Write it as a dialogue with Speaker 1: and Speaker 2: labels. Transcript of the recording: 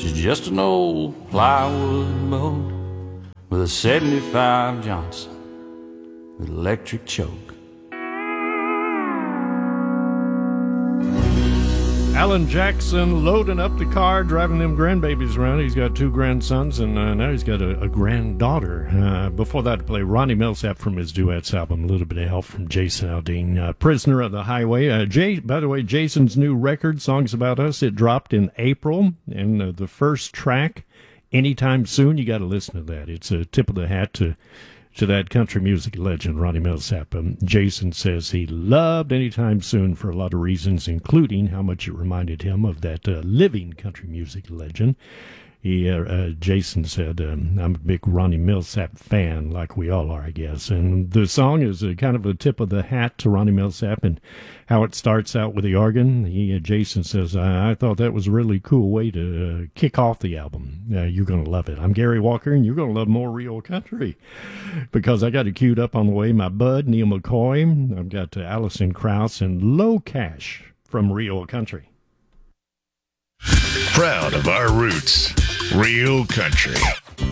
Speaker 1: She's just an old plywood boat with a 75 Johnson with electric choke.
Speaker 2: Alan Jackson loading up the car, driving them grandbabies around. He's got 2 grandsons, and now he's got a granddaughter. Before that, to play Ronnie Milsap from his duets album, a little bit of help from Jason Aldean. Prisoner of the Highway. By the way, Jason's new record, Songs About Us, it dropped in April, and the first track, Anytime Soon, you got to listen to that. It's a tip of the hat to that country music legend, Ronnie Milsap. Jason says he loved Anytime Soon for a lot of reasons, including how much it reminded him of that living country music legend. Jason said, I'm a big Ronnie Milsap fan, like we all are, I guess. And the song is kind of a tip of the hat to Ronnie Milsap and how it starts out with the organ. Jason says, I thought that was a really cool way to kick off the album. You're going to love it. I'm Gary Walker, and you're going to love more real country because I got it queued up on the way. My bud, Neil McCoy. I've got Allison Krauss and Low Cash from Real Country.
Speaker 3: Proud of our roots, Real Country.